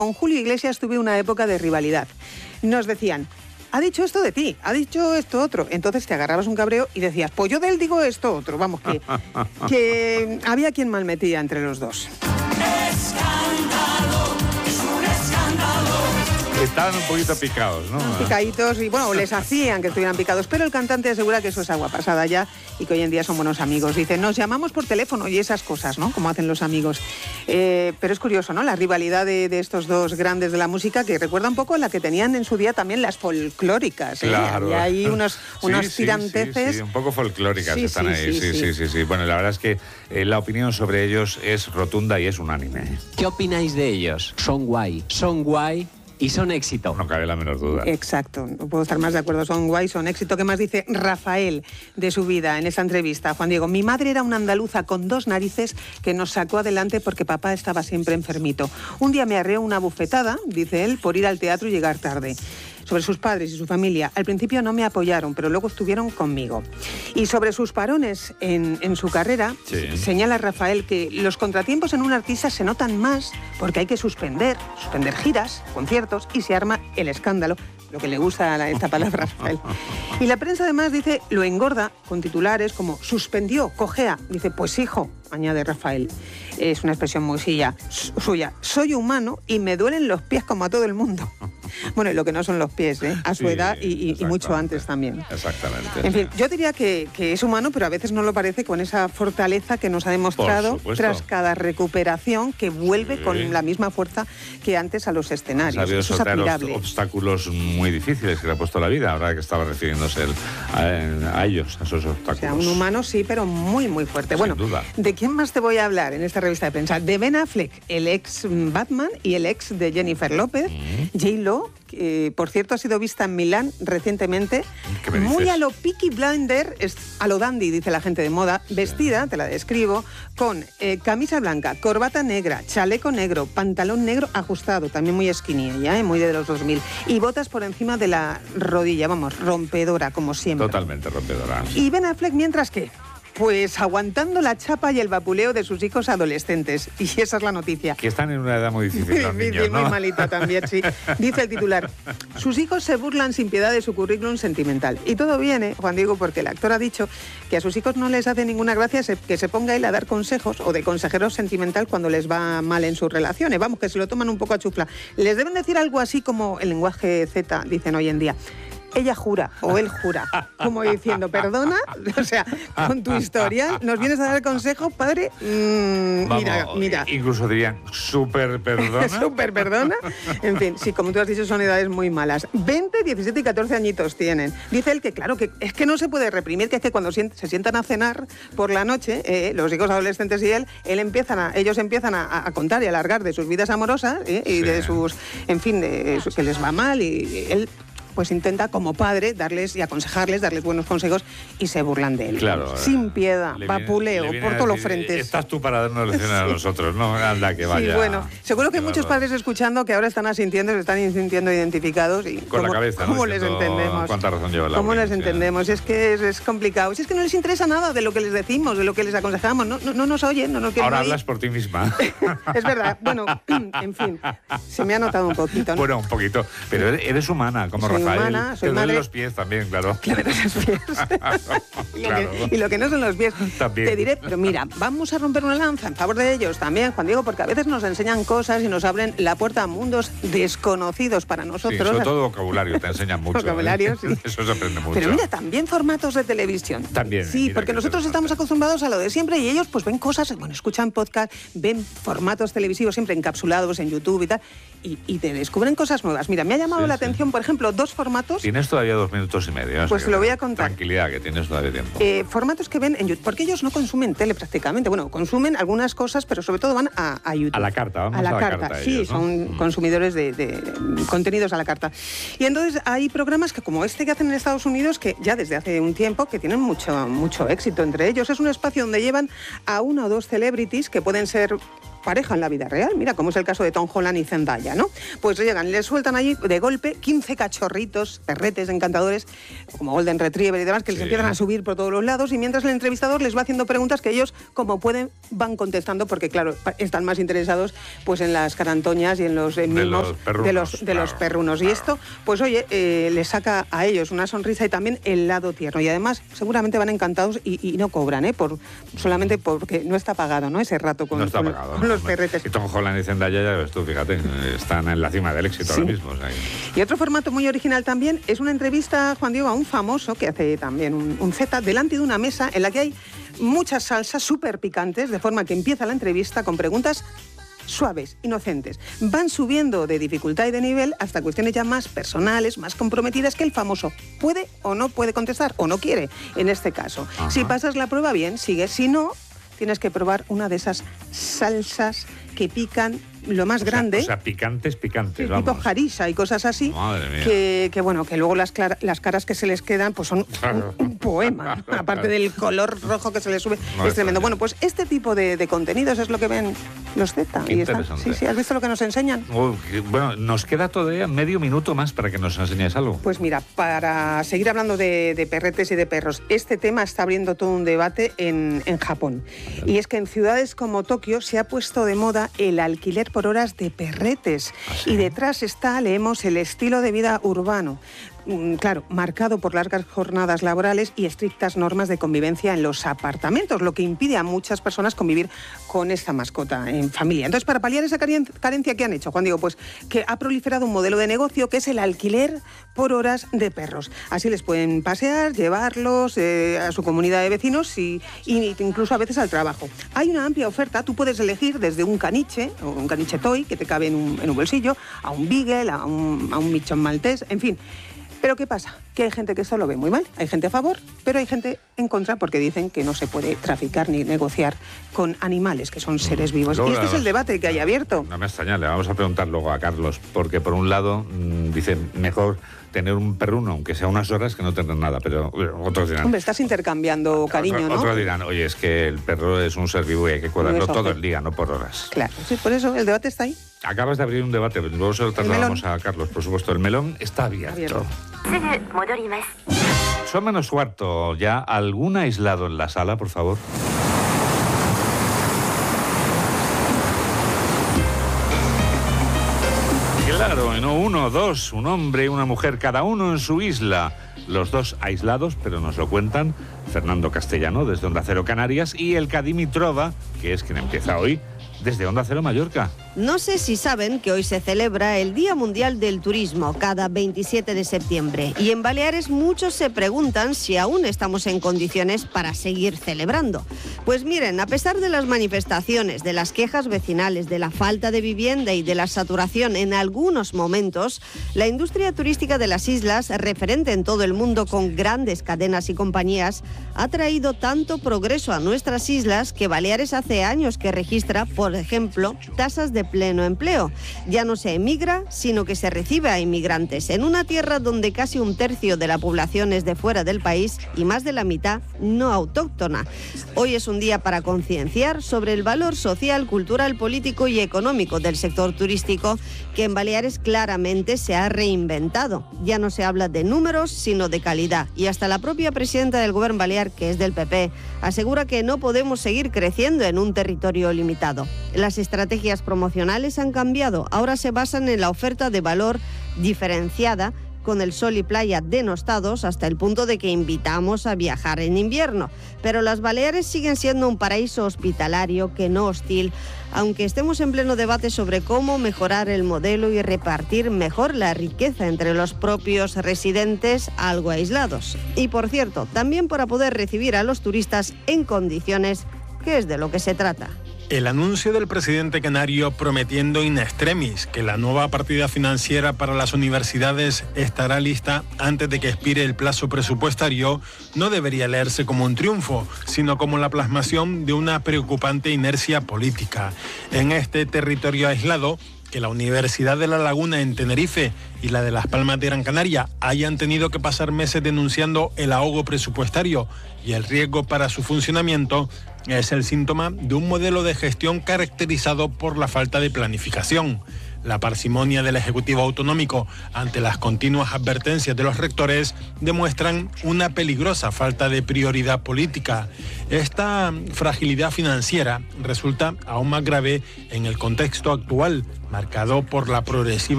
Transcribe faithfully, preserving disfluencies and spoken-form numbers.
Con Julio Iglesias tuve una época de rivalidad. Nos decían, ha dicho esto de ti, ha dicho esto otro. Entonces te agarrabas un cabreo y decías, pues yo de él digo esto otro. Vamos, que, que había quien malmetía entre los dos. Escándalo, es un escándalo. Estaban un poquito picados, ¿no? Picaditos y, bueno, les hacían que estuvieran picados, pero el cantante asegura que eso es agua pasada ya y que hoy en día son buenos amigos. Dice, nos llamamos por teléfono y esas cosas, ¿no? Como hacen los amigos. Eh, pero es curioso, ¿no? La rivalidad de, de estos dos grandes de la música que recuerda un poco a la que tenían en su día también las folclóricas. ¿eh? Claro. Y hay unos, sí, unos sí, tiranteces. Sí, sí, un poco folclóricas Sí, están sí, ahí. sí, Sí sí, sí. sí, sí. Bueno, la verdad es que eh, la opinión sobre ellos es rotunda y es unánime. ¿Qué opináis de ellos? Son guay, son guay y son éxito. No cabe la menor duda. Exacto, no puedo estar más de acuerdo, son guay, son éxito. ¿Qué más dice Rafael de su vida en esa entrevista? Juan Diego, mi madre era una andaluza con dos narices que nos sacó adelante porque papá estaba siempre enfermito. Un día me arreó una bufetada, dice él, por ir al teatro y llegar tarde. Sobre sus padres y su familia, al principio no me apoyaron, pero luego estuvieron conmigo. Y sobre sus parones en, en su carrera, Sí. señala Rafael que los contratiempos en un artista se notan más porque hay que suspender, suspender giras, conciertos y se arma el escándalo, lo que le gusta a esta palabra a Rafael. Y la prensa además dice, lo engorda con titulares como suspendió, cojea. Dice, pues hijo, añade Rafael. Es una expresión muy suya, suya. Soy humano y me duelen los pies como a todo el mundo. Bueno, y lo que no son los pies, ¿eh? A su Sí, edad y, y- y mucho exactamente. antes también. Exactamente. En fin, yo diría que, que es humano, pero a veces no lo parece, con esa fortaleza que nos ha demostrado supuesto. tras cada recuperación, que vuelve Sí. con la misma fuerza que antes a los Ha escenarios. sabido Eso es sortear los admirable. obstáculos muy difíciles que le ha puesto la vida, ahora que estaba refiriéndose él a, a ellos, a esos O obstáculos. sea, un humano sí, pero muy, muy fuerte. Sin Bueno, duda. ¿de quién más te voy a hablar en esta revista de prensa? De Ben Affleck, el ex mm, Batman y el ex de Jennifer López, Mm. J-Lo, que por cierto ha sido vista en Milán recientemente, ¿Qué me muy dices? a lo Peaky Blinder, es a lo dandy, dice la gente de moda, vestida, te la describo, con eh, camisa blanca, corbata negra, chaleco negro, pantalón negro ajustado, también muy skinny ella, eh, muy de los dos mil, y botas por encima de la rodilla, vamos, rompedora, como siempre. Totalmente rompedora. Y Ben Affleck, mientras que, pues aguantando la chapa y el vapuleo de sus hijos adolescentes. Y esa es la noticia. Que están en una edad muy difícil los Difícil, niños, ¿no? muy malita también, sí. Dice el titular, sus hijos se burlan sin piedad de su currículum sentimental. Y todo viene, Juan Diego, porque el actor ha dicho que a sus hijos no les hace ninguna gracia se- que se ponga él a dar consejos o de consejero sentimental cuando les va mal en sus relaciones. Vamos, que se lo toman un poco a chufla. Les deben decir algo así como el lenguaje Z, dicen hoy en día. Ella jura o él jura, como diciendo, perdona, o sea, con tu historia, ¿nos vienes a dar el consejo, padre? Mm, Vamos, mira, mira. Incluso dirían, súper perdona. Súper perdona. En fin, sí, como tú has dicho, son edades muy malas. veinte, diecisiete y catorce añitos tienen. Dice él que, claro, que es que no se puede reprimir, que es que cuando sient- se sientan a cenar por la noche, eh, los hijos adolescentes y él, él empiezan a, ellos empiezan a, a contar y a alargar de sus vidas amorosas eh, y Sí. de sus, en fin, de su- que les va mal y él pues intenta como padre darles y aconsejarles, darles buenos consejos y se burlan de él. Claro. Sin piedad, le viene- vapuleo, le viene por a todos los decir, frentes. Estás tú para darnos lecciones a nosotros, ¿no? Anda, que vaya. Sí, bueno, seguro que Qué hay muchos bárbaro. padres escuchando que ahora están asintiendo, se están sintiendo identificados y Con la cómo- cabeza, ¿no? ¿cómo les Diciendo entendemos? cuánta razón lleva la ¿Cómo les audiencia. entendemos? Es que es, es complicado. Si es que no les interesa nada de lo que les decimos, de lo que les aconsejamos, no, no, no nos oyen, no nos quieren Ahora oír. hablas por ti misma. Es verdad. Bueno, en fin, se me ha notado un poquito, ¿no? Bueno, un poquito. Pero eres eres humana, como Soy Rafael. humana, soy Te duelen madre. los pies también, claro. Claro, esos pies. y, lo Claro. que, y lo que no son los pies. También. Te diré, pero mira, vamos a romper una lanza en favor de ellos también, Juan Diego, porque a veces nos enseñan cosas y nos abren la puerta a mundos desconocidos para Sí, nosotros. sobre todo vocabulario, te enseñan mucho. Vocabulario, ¿eh? sí. Eso se aprende mucho. Pero mira, también formatos de televisión. También, Sí, mira porque qué nosotros interesante. estamos acostumbrados a lo de siempre y ellos pues ven cosas, bueno, escuchan podcast, ven formatos televisivos siempre encapsulados en YouTube y tal, y, y te descubren cosas nuevas. Mira, me ha llamado Sí, la sí. atención, por ejemplo, dos formatos, Tienes todavía dos minutos y medio. o sea Pues que lo voy a contar. Tranquilidad, que tienes todavía tiempo. eh, formatos que ven en YouTube, porque ellos no consumen tele prácticamente. Bueno, consumen algunas cosas, pero sobre todo van a, a YouTube. A la carta, vamos a la, a la carta. carta sí, ellos, ¿no? son Mm. consumidores de, de contenidos a la carta. Y entonces hay programas que como este que hacen en Estados Unidos, que ya desde hace un tiempo, que tienen mucho, mucho éxito entre ellos. Es un espacio donde llevan a una o dos celebrities que pueden ser pareja en la vida real, mira, como es el caso de Tom Holland y Zendaya, ¿no? Pues llegan y les sueltan allí de golpe quince cachorritos, perretes encantadores, como Golden Retriever y demás, que sí. les empiezan a subir por todos los lados, y mientras el entrevistador les va haciendo preguntas que ellos, como pueden, van contestando, porque claro, están más interesados pues en las carantoñas y en los eh, mimos de los perrunos, de los, de claro, los perrunos. Claro. Y esto, pues oye, eh, les saca a ellos una sonrisa y también el lado tierno. Y además, seguramente van encantados y, y no cobran, ¿eh? Por, solamente porque no está pagado, ¿no? Ese rato con, no está con, pagado, con no, los perretes. Y Tom Holland y Zendaya, ya ves tú, fíjate, están en la cima del éxito sí. ahora mismo. O sea, y... y otro formato muy original también es una entrevista, Juan Diego, a un famoso que hace también un, un Z delante de una mesa en la que hay muchas salsas súper picantes, de forma que empieza la entrevista con preguntas suaves, inocentes. Van subiendo de dificultad y de nivel hasta cuestiones ya más personales, más comprometidas, que el famoso puede o no puede contestar, o no quiere, en este caso. Ajá. Si pasas la prueba bien, sigues. Si no, tienes que probar una de esas salsas que pican lo más o sea, grande. O sea, picantes, picantes, sí, vamos. Tipo harissa y cosas así. Madre mía. Que, que bueno, que luego las, clara, las caras que se les quedan pues son un, un poema. Aparte del color rojo que se les sube. No, es tremendo. Bueno, pues este tipo de, de contenidos es lo que ven los Z. Qué y interesante. Están, sí, sí, ¿has visto lo que nos enseñan? Uy, bueno, nos queda todavía medio minuto más para que nos enseñes algo. Pues mira, para seguir hablando de, de perretes y de perros, este tema está abriendo todo un debate en, en Japón. Y es que en ciudades como Tokio se ha puesto de moda el alquiler por horas de perretes. ¿Ah, sí? Y detrás está, leemos, el estilo de vida urbano. Claro, marcado por largas jornadas laborales y estrictas normas de convivencia en los apartamentos, lo que impide a muchas personas convivir con esta mascota en familia. Entonces, para paliar esa carencia, ¿qué han hecho, Juan Diego? Pues que ha proliferado un modelo de negocio que es el alquiler por horas de perros. Así les pueden pasear, llevarlos eh, a su comunidad de vecinos y, y incluso a veces al trabajo. Hay una amplia oferta, tú puedes elegir desde un caniche, o un caniche toy que te cabe en un, en un bolsillo, a un beagle, a un, a un michón maltés, en fin. Pero ¿qué pasa? Que hay gente que esto lo ve muy mal, hay gente a favor, pero hay gente en contra porque dicen que no se puede traficar ni negociar con animales, que son seres vivos. Luego, y este es el debate que hay abierto. No me extraña, le vamos a preguntar luego a Carlos, porque por un lado mmm, dice mejor tener un perruno, aunque sea unas horas, que no tener nada, pero otros dirán... Hombre, estás intercambiando cariño, otro, ¿no? Otros dirán, oye, es que el perro es un ser vivo y hay que cuidarlo todo el día, no por horas. Claro, sí, por eso el debate está ahí. Acabas de abrir un debate, luego se lo trasladamos a Carlos, por supuesto. El melón está abierto. abierto. Son menos cuarto ya. ¿Algún aislado en la sala, por favor? Claro, no uno, dos, un hombre y una mujer, cada uno en su isla. Los dos aislados, pero nos lo cuentan Fernando Castellano, desde Onda Cero Canarias, y el Cadimitrova, que es quien empieza hoy, desde Onda Cero Mallorca. No sé si saben que hoy se celebra el Día Mundial del Turismo, cada veintisiete de septiembre. Y en Baleares muchos se preguntan si aún estamos en condiciones para seguir celebrando. Pues miren, a pesar de las manifestaciones, de las quejas vecinales, de la falta de vivienda y de la saturación en algunos momentos, la industria turística de las islas, referente en todo el mundo con grandes cadenas y compañías, ha traído tanto progreso a nuestras islas que Baleares hace años que registra, por ejemplo, tasas de pleno empleo. Ya no se emigra, sino que se recibe a inmigrantes en una tierra donde casi un tercio de la población es de fuera del país y más de la mitad no autóctona. Hoy es un día para concienciar sobre el valor social, cultural, político y económico del sector turístico, que en Baleares claramente se ha reinventado. Ya no se habla de números, sino de calidad. Y hasta la propia presidenta del Gobierno Balear, que es del P P, asegura que no podemos seguir creciendo en un territorio limitado. Las estrategias promocionales han cambiado. Ahora se basan en la oferta de valor diferenciada, con el sol y playa denostados hasta el punto de que invitamos a viajar en invierno. Pero las Baleares siguen siendo un paraíso hospitalario que no hostil, aunque estemos en pleno debate sobre cómo mejorar el modelo y repartir mejor la riqueza entre los propios residentes algo aislados. Y por cierto, también para poder recibir a los turistas en condiciones, que es de lo que se trata. El anuncio del presidente canario prometiendo in extremis que la nueva partida financiera para las universidades estará lista antes de que expire el plazo presupuestario no debería leerse como un triunfo, sino como la plasmación de una preocupante inercia política. En este territorio aislado, que la Universidad de La Laguna en Tenerife y la de Las Palmas de Gran Canaria hayan tenido que pasar meses denunciando el ahogo presupuestario y el riesgo para su funcionamiento es el síntoma de un modelo de gestión caracterizado por la falta de planificación. La parsimonia del Ejecutivo Autonómico ante las continuas advertencias de los rectores demuestran una peligrosa falta de prioridad política. Esta fragilidad financiera resulta aún más grave en el contexto actual, marcado por la progresiva